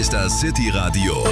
ist das City Radio,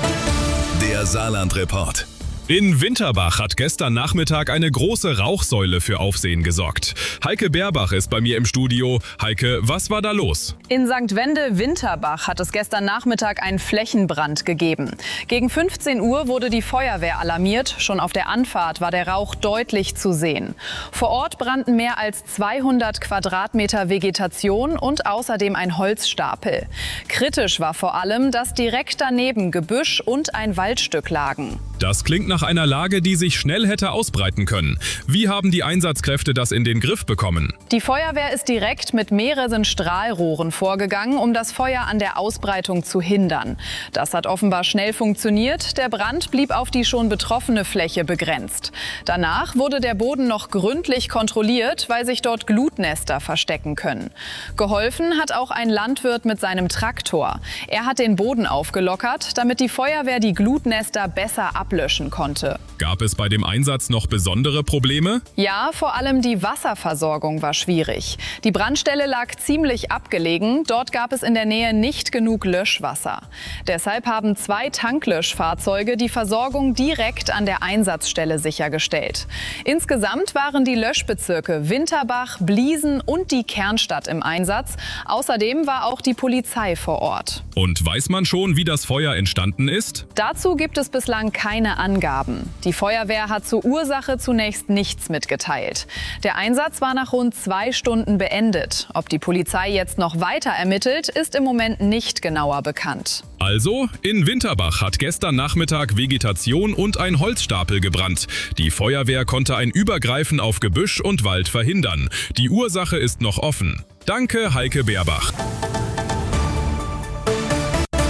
der Saarland-Report. In Winterbach hat gestern Nachmittag eine große Rauchsäule für Aufsehen gesorgt. Heike Berbach ist bei mir im Studio. Heike, was war da los? In St. Wende-Winterbach hat es gestern Nachmittag einen Flächenbrand gegeben. Gegen 15 Uhr wurde die Feuerwehr alarmiert. Schon auf der Anfahrt war der Rauch deutlich zu sehen. Vor Ort brannten mehr als 200 Quadratmeter Vegetation und außerdem ein Holzstapel. Kritisch war vor allem, dass direkt daneben Gebüsch und ein Waldstück lagen. Das klingt nach einer Lage, die sich schnell hätte ausbreiten können. Wie haben die Einsatzkräfte das in den Griff bekommen? Die Feuerwehr ist direkt mit mehreren Strahlrohren vorgegangen, um das Feuer an der Ausbreitung zu hindern. Das hat offenbar schnell funktioniert. Der Brand blieb auf die schon betroffene Fläche begrenzt. Danach wurde der Boden noch gründlich kontrolliert, weil sich dort Glutnester verstecken können. Geholfen hat auch ein Landwirt mit seinem Traktor. Er hat den Boden aufgelockert, damit die Feuerwehr die Glutnester besser ablöschen konnte. Gab es bei dem Einsatz noch besondere Probleme? Ja, vor allem die Wasserversorgung war schwierig. Die Brandstelle lag ziemlich abgelegen. Dort gab es in der Nähe nicht genug Löschwasser. Deshalb haben 2 Tanklöschfahrzeuge die Versorgung direkt an der Einsatzstelle sichergestellt. Insgesamt waren die Löschbezirke Winterbach, Bliesen und die Kernstadt im Einsatz. Außerdem war auch die Polizei vor Ort. Und weiß man schon, wie das Feuer entstanden ist? Dazu gibt es bislang keine Angaben. Die Feuerwehr hat zur Ursache zunächst nichts mitgeteilt. Der Einsatz war nach rund 2 Stunden beendet. Ob die Polizei jetzt noch weiter ermittelt, ist im Moment nicht genauer bekannt. Also, in Winterbach hat gestern Nachmittag Vegetation und ein Holzstapel gebrannt. Die Feuerwehr konnte ein Übergreifen auf Gebüsch und Wald verhindern. Die Ursache ist noch offen. Danke, Heike Berbach.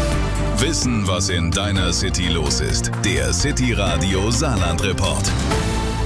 Wissen, was in deiner City los ist. Der City Radio Saarland-Report.